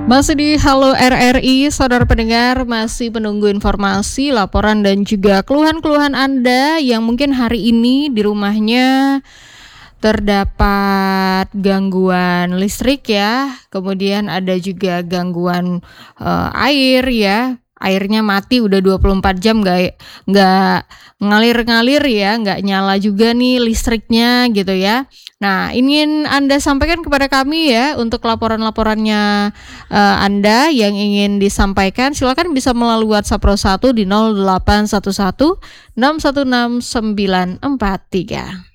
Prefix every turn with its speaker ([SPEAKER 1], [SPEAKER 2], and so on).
[SPEAKER 1] Masih di Halo RRI, saudara pendengar, masih menunggu informasi, laporan dan juga keluhan-keluhan Anda yang mungkin hari ini di rumahnya terdapat gangguan listrik ya, kemudian ada juga gangguan air ya. Airnya mati udah 24 jam nggak ngalir-ngalir ya, nggak nyala juga nih listriknya gitu ya. Nah, ingin Anda sampaikan kepada kami ya untuk laporan-laporannya Anda yang ingin disampaikan, silakan bisa melalui WhatsApp Pro 1 di 0811 616 943.